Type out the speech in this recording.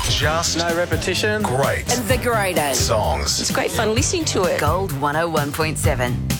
Just No repetition. great Invigorating. songs. It's great fun listening to it. Gold 101.7.